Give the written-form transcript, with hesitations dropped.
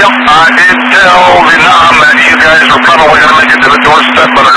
Yep, I did tell Vietnam that you guys were probably going to make it to the doorstep of the